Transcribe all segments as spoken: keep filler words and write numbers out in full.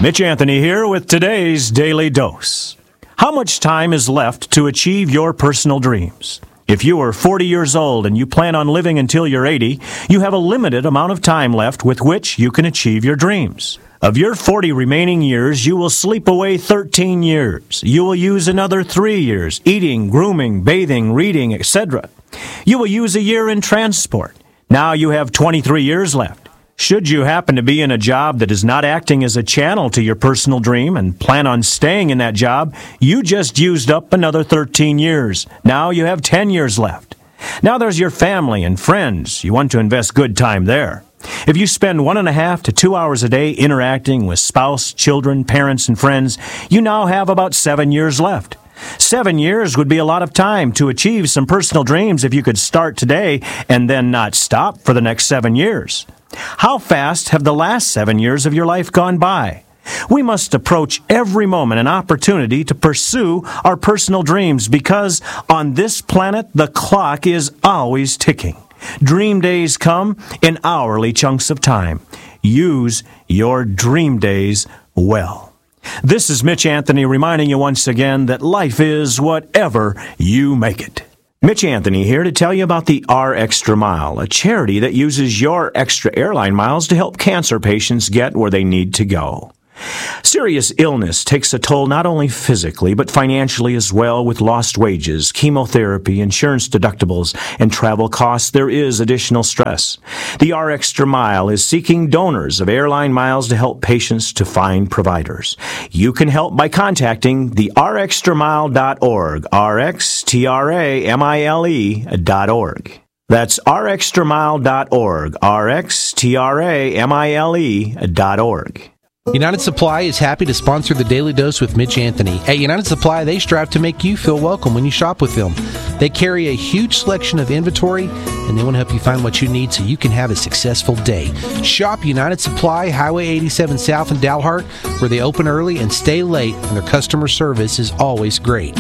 Mitch Anthony here with today's Daily Dose. How much time is left to achieve your personal dreams? If you are forty years old and you plan on living until you're eighty, you have a limited amount of time left with which you can achieve your dreams. Of your forty remaining years, you will sleep away thirteen years. You will use another three years eating, grooming, bathing, reading, et cetera. You will use a year in transport. Now you have twenty-three years left. Should you happen to be in a job that is not acting as a channel to your personal dream and plan on staying in that job, you just used up another thirteen years. Now you have ten years left. Now there's your family and friends. You want to invest good time there. If you spend one and a half to two hours a day interacting with spouse, children, parents, and friends, you now have about seven years left. Seven years would be a lot of time to achieve some personal dreams if you could start today and then not stop for the next seven years. How fast have the last seven years of your life gone by? We must approach every moment an opportunity to pursue our personal dreams because on this planet, the clock is always ticking. Dream days come in hourly chunks of time. Use your dream days well. This is Mitch Anthony reminding you once again that life is whatever you make it. Mitch Anthony here to tell you about the R Extra Mile, a charity that uses your extra airline miles to help cancer patients get where they need to go. Serious illness takes a toll not only physically, but financially as well with lost wages, chemotherapy, insurance deductibles, and travel costs. There is additional stress. The R Extra Mile is seeking donors of airline miles to help patients to find providers. You can help by contacting the r extra mile dot org, R X T R A M I L E dot org. That's r extra mile dot org, R X T R A M I L E dot org. United Supply is happy to sponsor the Daily Dose with Mitch Anthony. At United Supply, they strive to make you feel welcome when you shop with them. They carry a huge selection of inventory, and they want to help you find what you need so you can have a successful day. Shop United Supply, Highway eighty-seven South in Dalhart, where they open early and stay late, and their customer service is always great.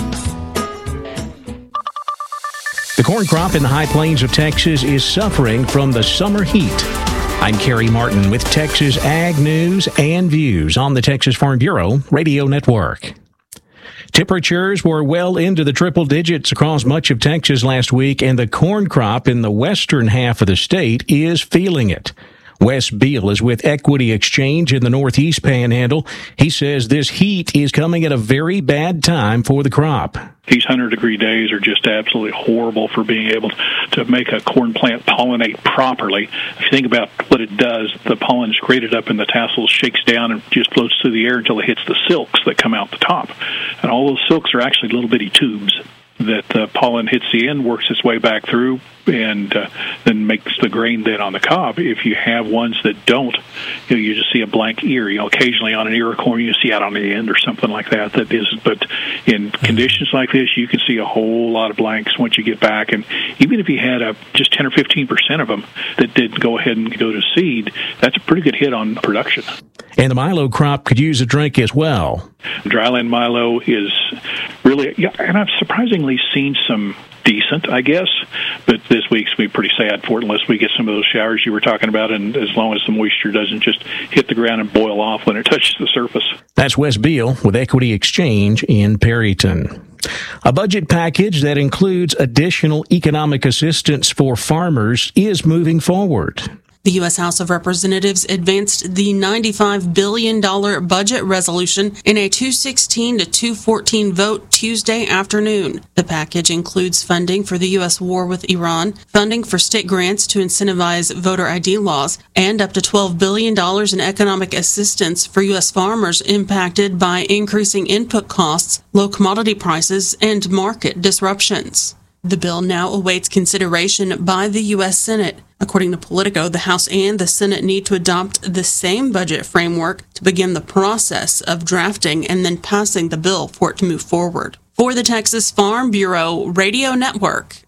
The corn crop in the high plains of Texas is suffering from the summer heat. I'm Kerry Martin with Texas Ag News and Views on the Texas Farm Bureau Radio Network. Temperatures were well into the triple digits across much of Texas last week, and the corn crop in the western half of the state is feeling it. Wes Beal is with Equity Exchange in the Northeast Panhandle. He says this heat is coming at a very bad time for the crop. These one hundred degree days are just absolutely horrible for being able to make a corn plant pollinate properly. If you think about what it does, the pollen is created up in the tassels, shakes down, and just floats through the air until it hits the silks that come out the top. And all those silks are actually little bitty tubes that the pollen hits the end, works its way back through, and uh, then makes the grain then on the cob. If you have ones that don't, you know, you just see a blank ear. You know, occasionally on an ear of corn you see out on the end or something like that. That is, but in conditions like this, you can see a whole lot of blanks once you get back. And even if you had a just ten or fifteen percent of them that did go ahead and go to seed, that's a pretty good hit on production. And the milo crop could use a drink as well. Dryland milo is really, yeah, and I've surprisingly seen some decent, I guess, but this week's going to be pretty sad for it unless we get some of those showers you were talking about, and as long as the moisture doesn't just hit the ground and boil off when it touches the surface. That's Wes Beal with Equity Exchange in Perryton. A budget package that includes additional economic assistance for farmers is moving forward. The U S House of Representatives advanced the ninety-five billion dollars budget resolution in a two sixteen to two fourteen vote Tuesday afternoon. The package includes funding for the U S war with Iran, funding for state grants to incentivize voter I D laws, and up to twelve billion dollars in economic assistance for U S farmers impacted by increasing input costs, low commodity prices, and market disruptions. The bill now awaits consideration by the U S Senate. According to Politico, the House and the Senate need to adopt the same budget framework to begin the process of drafting and then passing the bill for it to move forward. For the Texas Farm Bureau Radio Network,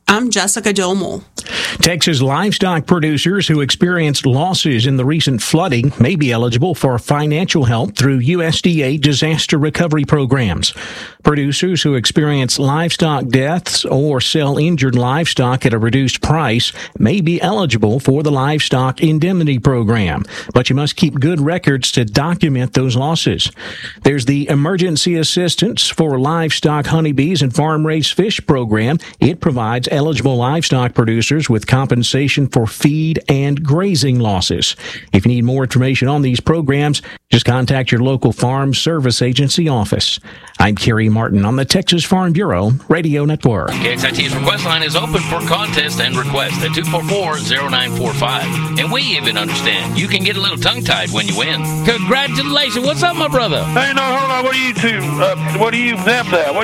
I'm Jessica Domel. Texas livestock producers who experienced losses in the recent flooding may be eligible for financial help through U S D A disaster recovery programs. Producers who experience livestock deaths or sell injured livestock at a reduced price may be eligible for the Livestock Indemnity Program, but you must keep good records to document those losses. There's the Emergency Assistance for Livestock Honeybees and Farm-Raised Fish Program. It provides eligible livestock producers with compensation for feed and grazing losses. If you need more information on these programs, just contact your local Farm Service Agency office. I'm Kerry Martin on the Texas Farm Bureau Radio Network. K X I T's request line is open for contest and request at two four four, zero nine four five. And we even understand you can get a little tongue-tied when you win. Congratulations. What's up, my brother? Hey, no, hold on. What are you two? Uh, what are you them there? What